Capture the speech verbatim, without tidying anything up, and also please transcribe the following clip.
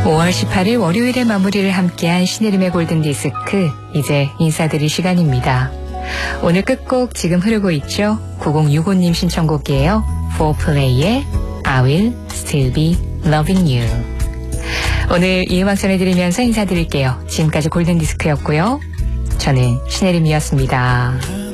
오월 십팔일 월요일에 마무리를 함께한 신혜림의 골든디스크, 이제 인사드릴 시간입니다. 오늘 끝곡 지금 흐르고 있죠? 구공육오님 신청곡이에요. 포플레이의 I will still be loving you. 오늘 이 음악 전해드리면서 인사드릴게요. 지금까지 골든디스크였고요. 저는 신혜림이었습니다.